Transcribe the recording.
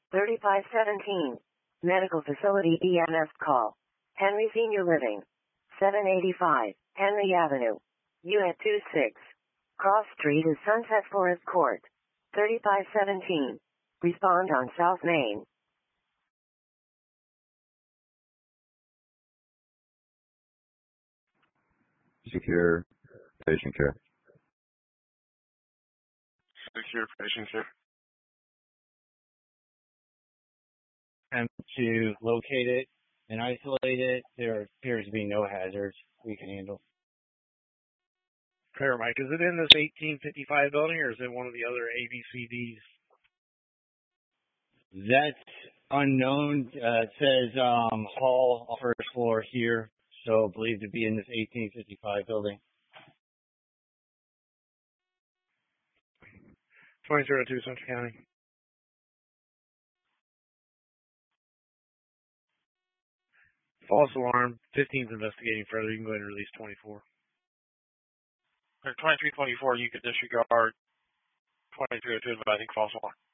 3517. Medical Facility EMS call. Henry Senior Living. 785 Henry Avenue. Unit 26. Cross Street is Sunset Forest Court. 3517. Respond on South Main. Secure patient care. Secure patient care. And to locate it and isolate it, there appears to be no hazards we can handle. Clear, Mike. Is it in this 1855 building or is it one of the other ABCDs? That's unknown. It says hall, first floor here, so believed to be in this 1855 building. 2002 Central County. False alarm. 15's investigating further. You can go ahead and release 24. 2324, you could disregard 2302 advising false alarm.